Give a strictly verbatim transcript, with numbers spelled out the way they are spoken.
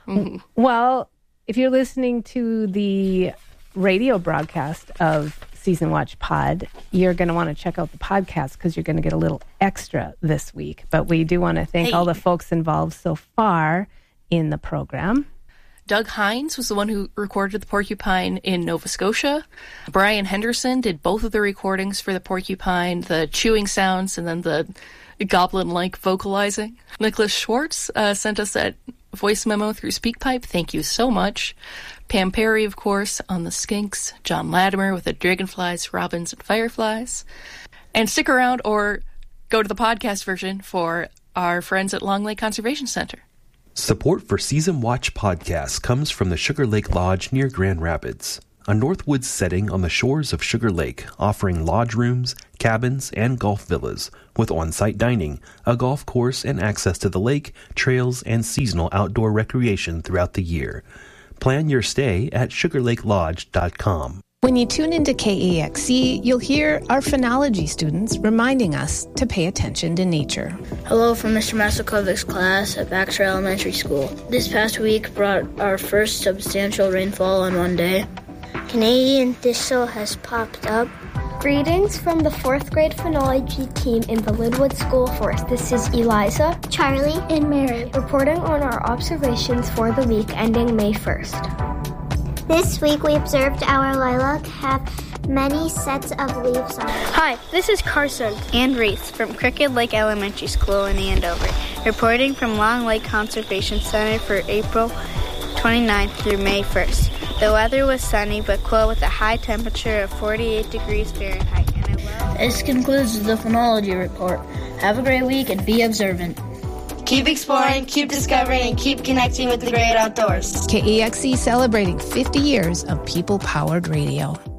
Mm-hmm. Well, if you're listening to the radio broadcast of Season Watch Pod, you're going to want to check out the podcast because you're going to get a little extra this week. But we do want to thank hey. all the folks involved so far in the program. Doug Hines was the one who recorded the Porcupine in Nova Scotia. Brian Henderson did both of the recordings for the Porcupine, the chewing sounds and then the goblin-like vocalizing. Nicholas Schwartz uh, sent us that voice memo through SpeakPipe. Thank you so much. Pam Perry, of course, on the Skinks. John Latimer with the Dragonflies, Robins, and Fireflies. And stick around or go to the podcast version for our friends at Long Lake Conservation Center. Support for Season Watch Podcast comes from the Sugar Lake Lodge near Grand Rapids, a Northwoods setting on the shores of Sugar Lake, offering lodge rooms, cabins, and golf villas, with on-site dining, a golf course, and access to the lake, trails, and seasonal outdoor recreation throughout the year. Plan your stay at sugar lake lodge dot com. When you tune into K E X C, you'll hear our phenology students reminding us to pay attention to nature. Hello from Mister Masakovic's class at Baxter Elementary School. This past week brought our first substantial rainfall on one day. Canadian thistle has popped up. Greetings from the fourth grade phenology team in the Linwood School Forest. This is Eliza, Charlie, and Mary reporting on our observations for the week ending May first. This week we observed our lilac have many sets of leaves on it. Hi, this is Carson and Reese from Crooked Lake Elementary School in Andover, reporting from Long Lake Conservation Center for April twenty-ninth through May first. The weather was sunny but cool with a high temperature of forty-eight degrees Fahrenheit. And a well- this concludes the phenology report. Have a great week and be observant. Keep exploring, keep discovering, and keep connecting with the great outdoors. K E X C celebrating fifty years of people-powered radio.